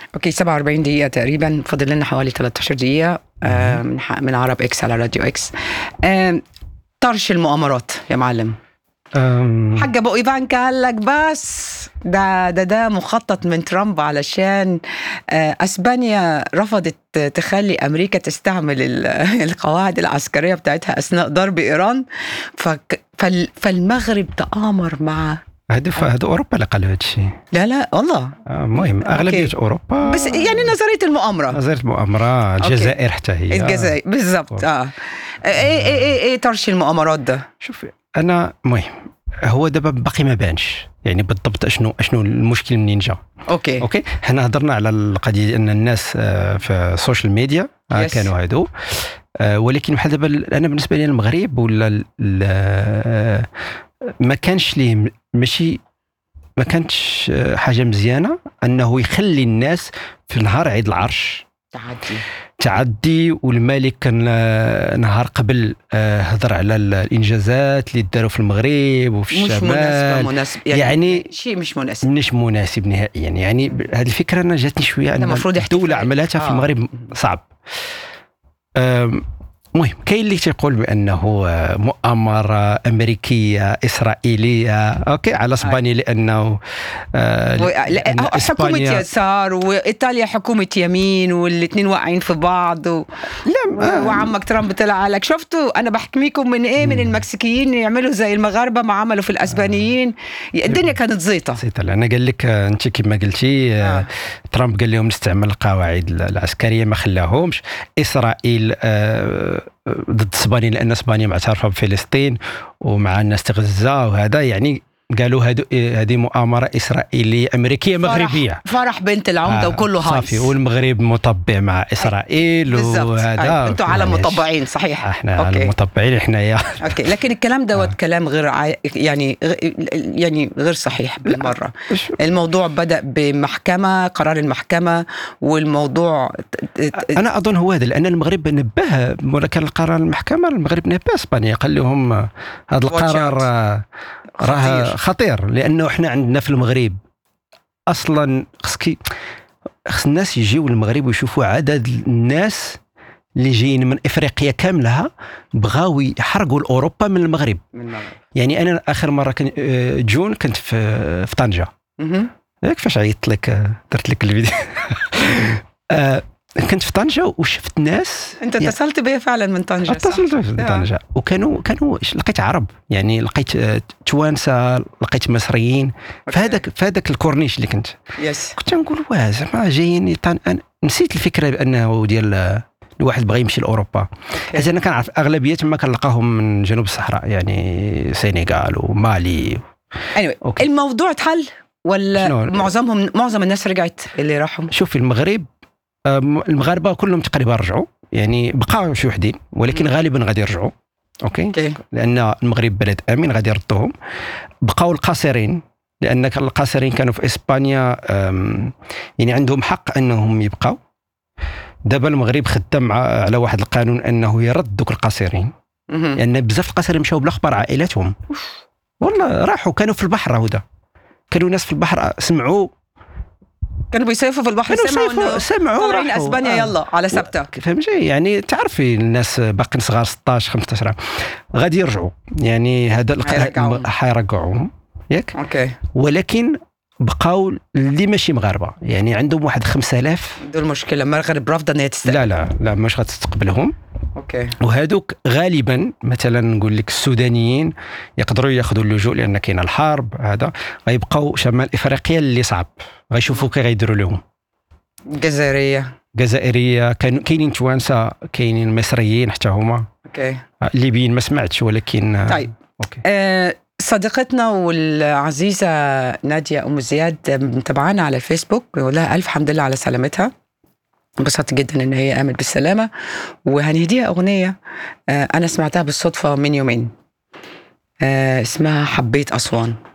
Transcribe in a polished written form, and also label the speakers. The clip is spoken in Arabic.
Speaker 1: اوكي 47 دقيقة تقريبا، فاضل لنا حوالي 13 دقيقة من عرب اكس على راديو اكس. طرش المؤامرات يا معلم. حق ابو ايفانكا قال لك بس ده مخطط من ترامب علشان اسبانيا رفضت تخلي امريكا تستعمل القواعد العسكرية بتاعتها اثناء ضرب ايران، فالمغرب تآمر مع
Speaker 2: هذا أوروبا اللي قالوا هذا الشيء.
Speaker 1: لا والله
Speaker 2: مهم أغلبية أوروبا،
Speaker 1: بس يعني نظرية المؤامرة
Speaker 2: الجزائر حتى هي
Speaker 1: الجزائر بالضبط. ايه طرش المؤامرات ده؟
Speaker 2: شوف أنا مهم هو دابا باقي ما بانش يعني بالضبط شنو المشكل منين جا. اوكي حنا هضرنا على القضيه ان الناس في السوشيال ميديا كانوا هادو، ولكن بحال دابا انا بالنسبه لي المغرب ولا ما كانش ليه ما كانتش حاجه مزيانه انه يخلي الناس في نهار عيد العرش تعدي. والملك كان نهار قبل هضر على الانجازات اللي داروا في المغرب وفي الشمال.
Speaker 1: مناسب
Speaker 2: يعني
Speaker 1: شيء مش
Speaker 2: مناسب نهائيا. يعني هذه الفكره انا جاتني شويه ان الدوله عملتها في المغرب صعب. مهم كاين اللي تيقول بانه مؤامره امريكيه اسرائيليه على اسبانيا، لانه
Speaker 1: حكومه يسار وايطاليا حكومه يمين والاثنين واقعين في بعض وعمك ترامب طلع لك شفتوا انا بحكميكم من ايه، من المكسيكيين يعملوا زي المغاربه ما عملوا في الاسبانيين. الدنيا كانت زيطه. انا
Speaker 2: قال لك انت كما قلتي ترامب قال لهم نستعمل القواعد العسكريه ما خلاهمش. اسرائيل ضد اسبانيا لان اسبانيا معترفه بفلسطين ومع الناس غزه، وهذا يعني قالوا هذه مؤامره اسرائيليه امريكيه مغربيه.
Speaker 1: فرح بنت العمده وكله هايص
Speaker 2: صافي، والمغرب مطبع مع اسرائيل وهذا
Speaker 1: انتوا على مطبعين صحيح.
Speaker 2: احنا على مطبعين احنا
Speaker 1: اوكي لكن الكلام دوت كلام غير يعني غير صحيح بالمره. الموضوع بدا بمحكمه، قرار المحكمه، والموضوع
Speaker 2: انا اظن هو هذا، لان المغرب نبه كان القرار المحكمه، المغرب نبه اسبانيا قال لهم هذا القرار راه خطير، لانه احنا عندنا في المغرب اصلا خص الناس يجيو للمغرب ويشوفوا عدد الناس اللي جايين من افريقيا كاملها بغاو يحرقوا اوروبا من المغرب. يعني انا اخر مره جون كنت في طنجه. كيفاش عيطت لك درت لك الفيديو. كنت في طنجة وشفت ناس.
Speaker 1: انت اتصلت بي فعلا من طنجة؟
Speaker 2: اتصلت من طنجة وكانوا لقيت عرب، يعني لقيت توانسة، لقيت مصريين في هذاك الكورنيش اللي كنت نقول واه زعما جايين. نسيت الفكرة بأنه ديال الواحد بغى يمشي لأوروبا، حيت أنا كنعرف أغلبية ما كنلقاهم من جنوب الصحراء، يعني سنغال ومالي.
Speaker 1: الموضوع اتحل ولا معظم الناس رجعت اللي راحوا؟
Speaker 2: شوفي المغاربه كلهم تقريبا رجعوا، يعني بقاو شي وحدين ولكن غالبا غادي يرجعوا. اوكي لان المغرب بلد امن غادي يردوهم. بقاو القاصرين، لان القاصرين كانوا في اسبانيا يعني عندهم حق انهم يبقاو. دابا المغرب خدام على واحد القانون انه يرد دوك القاصرين، لان بزاف القاصرين مشاو بالاخبار عائلاتهم والله راحوا كانوا في البحر. هودا كانوا ناس في البحر سمعوا،
Speaker 1: كانوا بيصيفوا في البحر،
Speaker 2: سمعوا
Speaker 1: رايحين اسبانيا يلا على سبته.
Speaker 2: فهمتي؟ يعني تعرفي الناس باقين صغار 16 15 عام غادي يرجعوا، يعني هذا حيرجعوهم ياك.
Speaker 1: اوكي
Speaker 2: ولكن بقاو اللي ماشي مغاربه، يعني عندهم واحد 5000.
Speaker 1: دول المشكله المغرب رافضه ان هي تستقبل.
Speaker 2: لا مش غتستقبلهم.
Speaker 1: اوكي
Speaker 2: وهذوك غالبا مثلا نقول لك السودانيين يقدروا ياخذوا اللجوء لان كاين الحرب، هذا غيبقاو شمال افريقيا اللي صعب غيشوفوا كي غيديروا لهم. جزائريه كاينين توانسه، كاينين مصريين حتى هما.
Speaker 1: اوكي
Speaker 2: ليبيين ما سمعتش ولكن
Speaker 1: طيب اوكي. صديقتنا والعزيزة نادية أم زياد متابعانا على الفيسبوك، بيقول لها ألف حمد لله على سلامتها، انبسطت جدا إن هي قامت بالسلامة، وهنهديها أغنية أنا سمعتها بالصدفة من يومين اسمها حبيت أسوان.